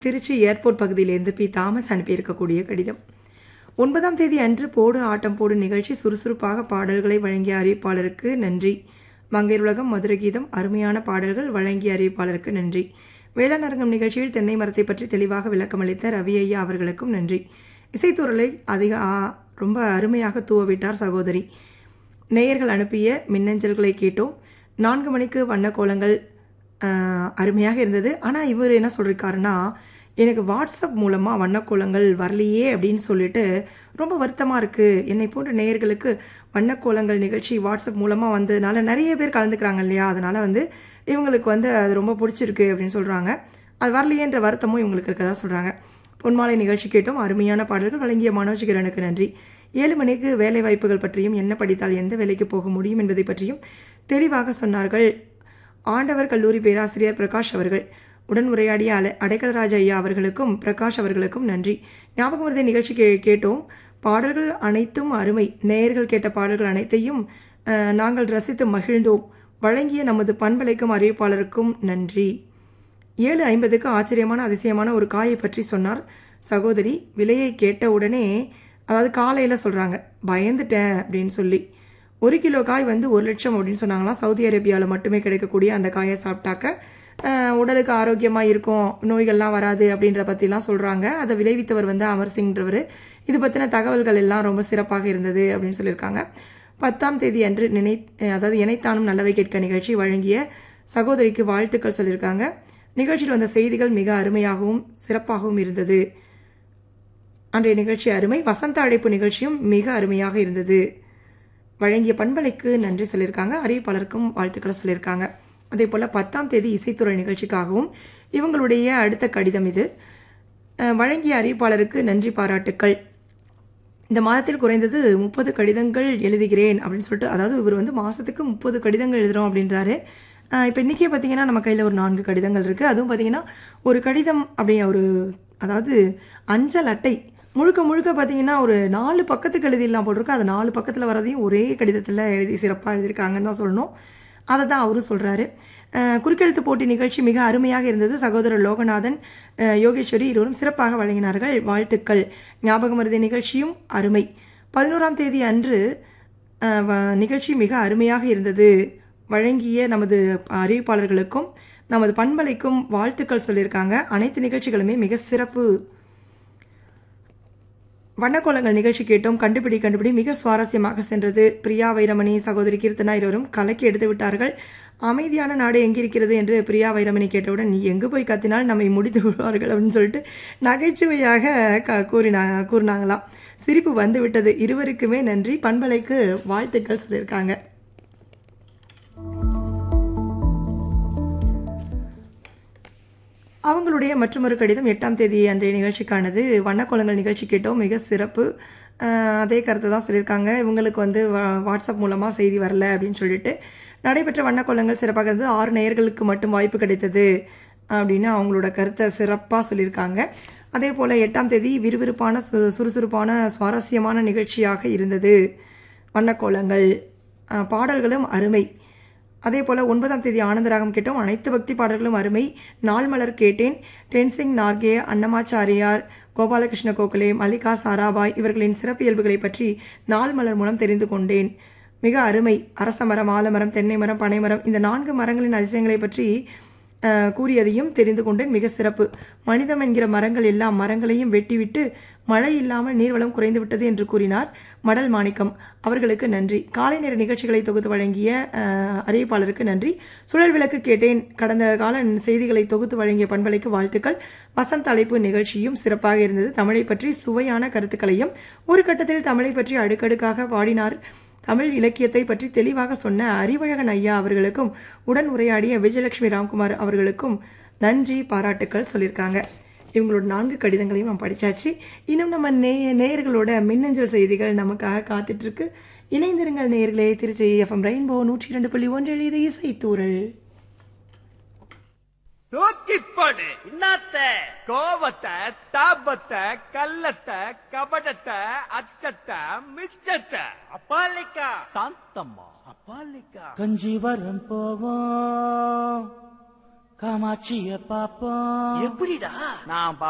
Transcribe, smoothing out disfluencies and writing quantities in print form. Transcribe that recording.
Trichy airport பகுதியிலிருந்து P Thomas அனுப்பியிருக்கக்கூடிய கடிதம். 9ஆம் தேதி அன்று போடு ஆட்டம் போடு நிகழ்ச்சி சுறுசுறுப்பாக பாடல்களை வழங்கிய அறிவிப்பாளருக்கு நன்றி. மங்கையர் உலகம் மதுரை கீதம் அருமையான பாடல்கள் வழங்கிய அறிவிப்பாளருக்கு நன்றி. வேளாண் அரங்கம் நிகழ்ச்சியில் தென்னை மரத்தை பற்றி தெளிவாக விளக்கமளித்த ரவி ஐயா அவர்களுக்கும் நன்றி. இசைத்துறையை ரொம்ப அருமையாக தூவவிட்டார் சகோதரி. நேயர்கள் அனுப்பிய மின்னஞ்சல்களை கேட்டோம். 4 மணிக்கு வண்ணக்கோலங்கள் அருமையாக இருந்தது. ஆனால் இவர் என்ன சொல்லியிருக்காருன்னா, எனக்கு வாட்ஸ்அப் மூலமாக வண்ணக்கோலங்கள் வரலையே அப்படின்னு சொல்லிட்டு ரொம்ப வருத்தமாக இருக்குது. என்னை போன்ற நேயர்களுக்கு வண்ணக்கோலங்கள் நிகழ்ச்சி வாட்ஸ்அப் மூலமாக வந்ததுனால நிறைய பேர் கலந்துக்கிறாங்க இல்லையா, அதனால் இவங்களுக்கு அது ரொம்ப பிடிச்சிருக்கு அப்படின்னு சொல்கிறாங்க. அது வரலையேன்ற வருத்தமும் இவங்களுக்கு இருக்கதா சொல்கிறாங்க. பொன்மாலை நிகழ்ச்சி கேட்டோம். அருமையான பாடல்கள் வழங்கிய மனோஜ் கிரனுக்கு நன்றி. 7 மணிக்கு வேலை வாய்ப்புகள் பற்றியும் என்ன படித்தால் எந்த வேலைக்கு போக முடியும் என்பதை பற்றியும் தெளிவாக சொன்னார்கள் ஆண்டவர் கல்லூரி பேராசிரியர் பிரகாஷ் அவர்கள். உடன் உரையாடிய அடைக்கலராஜ ஐயா அவர்களுக்கும் பிரகாஷ் அவர்களுக்கும் நன்றி. ஞாபகம் வருதை நிகழ்ச்சி கேட்டோம். பாடல்கள் அனைத்தும் அருமை. நேயர்கள் கேட்ட பாடல்கள் அனைத்தையும் நாங்கள் ரசித்து மகிழ்ந்தோம். வழங்கிய நமது பண்பலைக்கும் அறிவிப்பாளருக்கும் நன்றி. 7:50க்கு ஆச்சரியமான அதிசயமான ஒரு காயை பற்றி சொன்னார் சகோதரி. விலையை கேட்ட உடனே, அதாவது காலையில் சொல்கிறாங்க, பயந்துட்டேன் அப்படின்னு சொல்லி. 1 கிலோ காய் 1 லட்சம் அப்படின்னு சொன்னாங்களாம். சவுதி அரேபியாவில் மட்டுமே கிடைக்கக்கூடிய அந்த காயை சாப்பிட்டாக்க உடலுக்கு ஆரோக்கியமாக இருக்கும், நோய்கள்லாம் வராது அப்படின்ற பற்றிலாம் சொல்கிறாங்க. அதை விளைவித்தவர் அமர் சிங்ன்றவர். இது பற்றின தகவல்கள் எல்லாம் ரொம்ப சிறப்பாக இருந்தது அப்படின்னு சொல்லியிருக்காங்க. 10ஆம் தேதி அன்று இணைத்தானும் நல்லவை கேட்க நிகழ்ச்சி வழங்கிய சகோதரிக்கு வாழ்த்துக்கள் சொல்லியிருக்காங்க. நிகழ்ச்சியில் வந்த செய்திகள் மிக அருமையாகவும் சிறப்பாகவும் இருந்தது. அன்றைய நிகழ்ச்சி அருமை. வசந்த அழைப்பு நிகழ்ச்சியும் மிக அருமையாக இருந்தது. வழங்கிய பண்பலைக்கு நன்றி சொல்லியிருக்காங்க. அறிவிப்பாளருக்கும் வாழ்த்துக்களை சொல்லியிருக்காங்க. அதே போல் 10ஆம் தேதி இசைத்துறை நிகழ்ச்சிக்காகவும் இவங்களுடைய அடுத்த கடிதம் இது. வழங்கிய அறிவிப்பாளருக்கு நன்றி பாராட்டுக்கள். இந்த மாதத்தில் குறைந்தது 30 கடிதங்கள் எழுதுகிறேன் அப்படின்னு சொல்லிட்டு, அதாவது இவர் மாதத்துக்கு 30 கடிதங்கள் எழுதுகிறோம் அப்படின்றாரு. இப்போ இன்றைக்கே பார்த்தீங்கன்னா நம்ம கையில் ஒரு 4 கடிதங்கள் இருக்குது. அதுவும் பார்த்தீங்கன்னா ஒரு கடிதம் அதாவது அஞ்சல் அட்டை முழுக்க பார்த்தீங்கன்னா ஒரு 4 பக்கத்துக்கு எழுதிடலாம் போட்டிருக்கு. அது 4 பக்கத்தில் வரதையும் ஒரே கடிதத்தில் எழுதி சிறப்பாக எழுதியிருக்காங்கன்னு தான் சொல்லணும். அதை தான் அவரும் சொல்கிறாரு. குறுக்கெழுத்து போட்டி நிகழ்ச்சி மிக அருமையாக இருந்தது. சகோதரர் லோகநாதன், யோகேஸ்வரி இருவரும் சிறப்பாக வழங்கினார்கள். வாழ்த்துக்கள். ஞாபகம் மருதி நிகழ்ச்சியும் அருமை. 11ஆம் தேதி அன்று நிகழ்ச்சி மிக அருமையாக இருந்தது. வழங்கிய நமது அறிவிப்பாளர்களுக்கும் நமது பண்பலைக்கும் வாழ்த்துக்கள் சொல்லியிருக்காங்க. அனைத்து நிகழ்ச்சிகளுமே மிக சிறப்பு. வண்ணக்கோலங்கள் நிகழ்ச்சி கேட்டோம். கண்டுபிடி மிக சுவாரஸ்யமாக சென்றது. பிரியா வைரமணி, சகோதரி கீர்த்தனா இருவரும் கலக்கி எடுத்து விட்டார்கள். அமைதியான நாடு எங்கிருக்கிறது என்று பிரியா வைரமணி கேட்டவுடன், நீ எங்கு போய் கத்தினால் நம்மை முடித்து விடுவார்கள் அப்படின்னு சொல்லிட்டு நகைச்சுவையாக கூறினாங்களாம். சிரிப்பு வந்து விட்டது. இருவருக்குமே நன்றி. பண்பலைக்கு வாழ்த்துக்கள் சொல்லியிருக்காங்க. அவங்களுடைய மற்றொரு கடிதம் 8ஆம் தேதி அன்றைய நிகழ்ச்சிக்கானது. வண்ணக்கோலங்கள் நிகழ்ச்சி கேட்டோம், மிக சிறப்பு. அதே கருத்தை தான் சொல்லியிருக்காங்க. இவங்களுக்கு வாட்ஸ்அப் மூலமாக செய்தி வரல அப்படின்னு சொல்லிட்டு. நடைபெற்ற வண்ணக்கோலங்கள் சிறப்பாக இருந்தது. 6 நேயர்களுக்கு மட்டும் வாய்ப்பு கிடைத்தது அப்படின்னு அவங்களோட கருத்தை சிறப்பாக சொல்லியிருக்காங்க. அதே போல் 8ஆம் தேதி விறுவிறுப்பான சுறுசுறுப்பான சுவாரஸ்யமான நிகழ்ச்சியாக இருந்தது. வண்ணக்கோலங்கள் பாடல்களும் அருமை. அதே போல் 9ஆம் தேதி ஆனந்தராகம் கேட்டோம். அனைத்து பக்தி பாடல்களும் அருமை. நாள் மலர் கேட்டேன். டென்சிங் நார்கே, அன்னமாச்சாரியார், கோபாலகிருஷ்ண கோகலே, மல்லிகா சாராபாய் இவர்களின் சிறப்பியல்புகளை பற்றி நாள் மலர் மூலம் தெரிந்து கொண்டேன். மிக அருமை. அரச மரம், ஆலமரம், தென்னை மரம், பனைமரம் இந்த 4 மரங்களின் அதிசயங்களை பற்றி கூறியதையும் தெரிந்து கொண்டேன். மிக சிறப்பு. மனிதம் என்கிற மரங்கள் எல்லாம் மரங்களையும் வெட்டிவிட்டு மழை இல்லாமல் நீர்வளம் குறைந்து விட்டது என்று கூறினார் மடல் மாணிக்கம். அவர்களுக்கு நன்றி. காலை நேர நிகழ்ச்சிகளை தொகுத்து வழங்கிய அறிவிப்பாளருக்கு நன்றி. சுழல் விளக்கு கேட்டேன். கடந்த கால செய்திகளை தொகுத்து வழங்கிய பண்பலைக்கு வாழ்த்துக்கள். வசந்த அழைப்பு நிகழ்ச்சியும் சிறப்பாக இருந்தது. தமிழை பற்றி சுவையான கருத்துக்களையும் ஒரு கட்டத்தில் தமிழை பற்றி அடுக்கடுக்காக பாடினார். தமிழ் இலக்கியத்தை பற்றி தெளிவாக சொன்ன அறிவழகன் ஐயா அவர்களுக்கும் உடன் உரையாடிய விஜயலட்சுமி ராம்குமார் அவர்களுக்கும் நன்றி பாராட்டுக்கள் சொல்லியிருக்காங்க. இவங்களோட 4 கடிதங்களையும் நம்ம படித்தாச்சு. இன்னும் நம்ம நேயர்களோட மின்னஞ்சல் செய்திகள் நமக்காக காத்துட்ருக்கு. இணைந்திருங்கள் நேயர்களே. திருச்சி FM ரெயின்போ 102.1 இது இசைத்தூரல். தூக்கிப்படு இன்னாத்த கோவத்தை, தாபத்தை, கள்ளத்தை, கபடத்தை, அச்சத்தை, மிச்சத்தை. அப்பாலிக்கா சாந்தம்மா, அப்பாலிக்கா கஞ்சிவரம் போவோம் காமாட்சிய பாப்போம். எப்படிடா? நான்